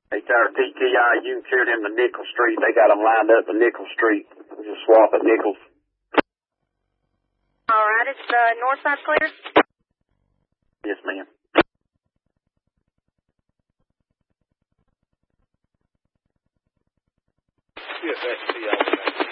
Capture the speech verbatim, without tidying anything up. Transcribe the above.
Hey, our D T I, you can clear them to Nickel Street. They got them lined up to Nickel Street. We just swap at Nichols. All right, it's uh, north side clear? Yes, ma'am. Yes, that's the